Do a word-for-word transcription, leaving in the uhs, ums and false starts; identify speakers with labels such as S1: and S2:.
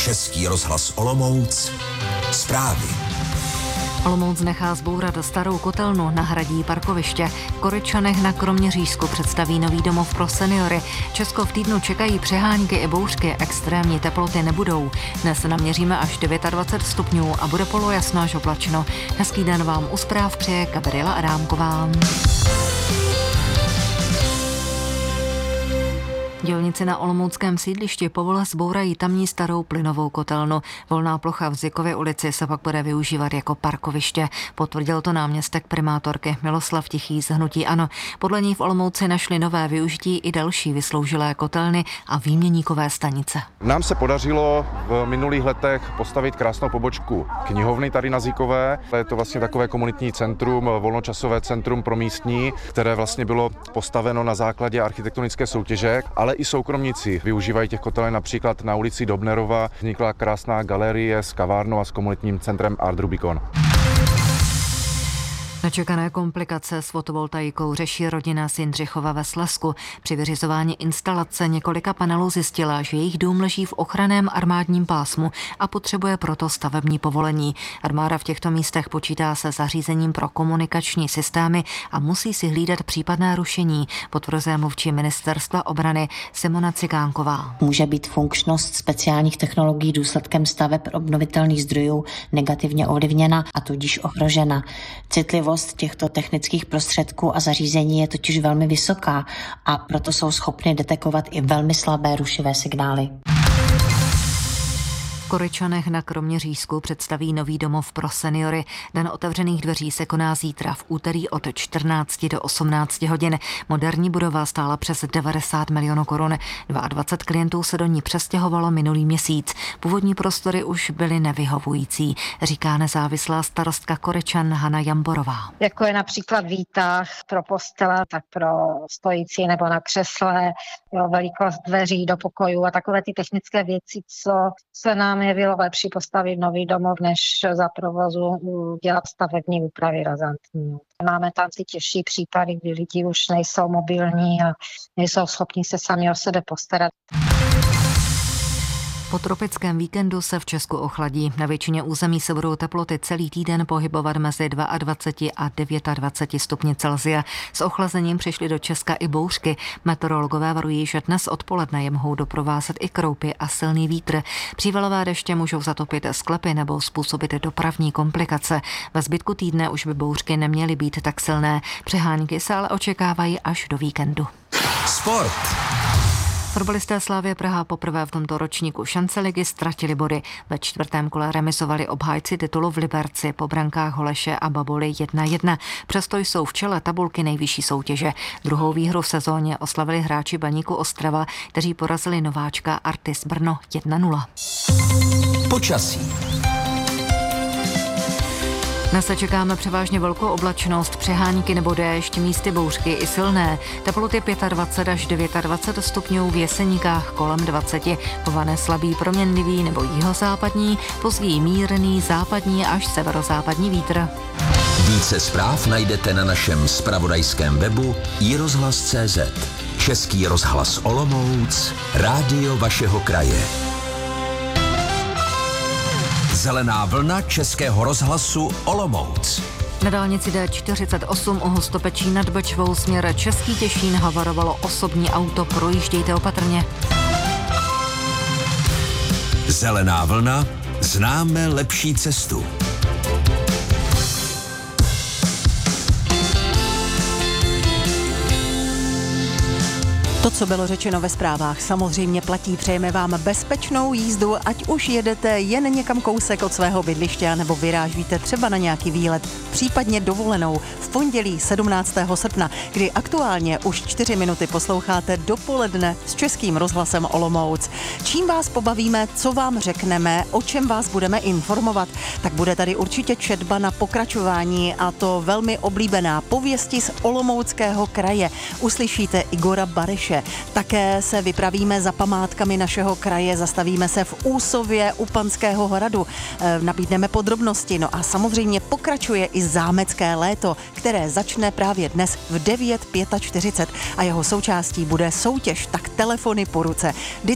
S1: Český rozhlas Olomouc. Zprávy.
S2: Olomouc nechá zbourat starou kotelnu, nahradí parkoviště. V Koryčanech na Kroměřížsku představí nový domov pro seniory. Česko v týdnu čekají přehánky i bouřky, extrémní teploty nebudou. Dnes naměříme až dvacet devět stupňů a bude polojasno až oblačno. Hezký den vám u zpráv přeje Gabriela Adámková. Dělníci na olomouckém sídlišti Povole zbourají tamní starou plynovou kotelnu. Volná plocha v Zykově ulici se pak bude využívat jako parkoviště. Potvrdil to náměstek primátorky Miloslav Tichý z hnutí ANO. Podle ní v Olomouci našli nové využití i další vysloužilé kotelny a výměníkové stanice.
S3: Nám se podařilo v minulých letech postavit krásnou pobočku knihovny tady na Zykové. Je to vlastně takové komunitní centrum, volnočasové centrum pro místní, které vlastně bylo postaveno na základě architektonické soutěže, ale i soukromníci využívají těch kotelen. Například na ulici Dobnerova vznikla krásná galerie s kavárnou a s komunitním centrem Art Rubicon.
S2: Nečekané komplikace s fotovoltaikou řeší rodina z Jindřichova ve Slezsku. Při vyřizování instalace několika panelů zjistila, že jejich dům leží v ochranném armádním pásmu a potřebuje proto stavební povolení. Armáda v těchto místech počítá se zařízením pro komunikační systémy a musí si hlídat případné rušení, potvrzuje mluvčí ministerstva obrany Simona Cikánková.
S4: Může být funkčnost speciálních technologií důsledkem staveb obnovitelných zdrojů negativně ovlivněna a tudíž ohrožena. Citlivost těchto technických prostředků a zařízení je totiž velmi vysoká a proto jsou schopny detekovat i velmi slabé rušivé signály.
S2: V Koryčanech na Kroměřížsku představí nový domov pro seniory. Den otevřených dveří se koná zítra v úterý od čtrnácti do osmnácti hodin. Moderní budova stála přes devadesát milionů korun. dvacet dva klientů se do ní přestěhovalo minulý měsíc. Původní prostory už byly nevyhovující, říká nezávislá starostka Koryčan Hana Jamborová.
S5: Jako je například výtah pro postele, tak pro stojící nebo na křesle, jo, velikost dveří do pokojů a takové ty technické věci, co se nám je bylo lepší postavit nový domov, než za provozu dělat stavební úpravy razantní. Máme tam ty těžší případy, kdy lidi už nejsou mobilní a nejsou schopni se sami o sebe postarat.
S2: Po tropickém víkendu se v Česku ochladí. Na většině území se budou teploty celý týden pohybovat mezi dvacet dva a dvacet devět stupni Celsia. S ochlazením přišly do Česka i bouřky. Meteorologové varují, že dnes odpoledne je mohou doprovázet i kroupy a silný vítr. Přívalové deště můžou zatopit sklepy nebo způsobit dopravní komplikace. Ve zbytku týdne už by bouřky neměly být tak silné. Přehánky se ale očekávají až do víkendu.
S1: Sport.
S2: Fotbalisté Slavie Praha poprvé v tomto ročníku šance ligy ztratili body. Ve čtvrtém kole remizovali obhájci titulu v Liberci po brankách Holeše a Baboly jedna jedna. Přesto jsou v čele tabulky nejvyšší soutěže. Druhou výhru v sezóně oslavili hráči Baníku Ostrava, kteří porazili nováčka Artis Brno jedna nula.
S1: Počasí.
S2: Dnes se čekáme převážně velkou oblačnost, přehánky nebo déšť, místy bouřky i silné. Teploty dvacet pět až dvacet devět stupňů, v Jeseníkách kolem dvacet. Pované slabý proměnlivý nebo jihozápadní, později mírný západní až severozápadní vítr.
S1: Více zpráv najdete na našem zpravodajském webu i rozhlas tečka cé zet. Český rozhlas Olomouc, rádio vašeho kraje. Zelená vlna Českého rozhlasu Olomouc.
S2: Na dálnici D čtyřicet osm u Hostopečí nad Bečvou směr Český Těšín havarovalo osobní auto, projíždějte opatrně.
S1: Zelená vlna, známe lepší cestu.
S6: To, co bylo řečeno ve zprávách, samozřejmě platí. Přejeme vám bezpečnou jízdu, ať už jedete jen někam kousek od svého bydliště, nebo vyrážíte třeba na nějaký výlet, případně dovolenou v pondělí sedmnáctého srpna, kdy aktuálně už čtyři minuty posloucháte Dopoledne s Českým rozhlasem Olomouc. Čím vás pobavíme, co vám řekneme, o čem vás budeme informovat, tak bude tady určitě četba na pokračování, a to velmi oblíbená Pověsti z Olomouckého kraje. Uslyšíte Igora Bareše. Také se vypravíme za památkami našeho kraje, zastavíme se v Úsově u Panského hradu, e, nabídneme podrobnosti, no a samozřejmě pokračuje i zámecké léto, které začne právě dnes v devět čtyřicet pět a jeho součástí bude soutěž Tak telefony po ruce.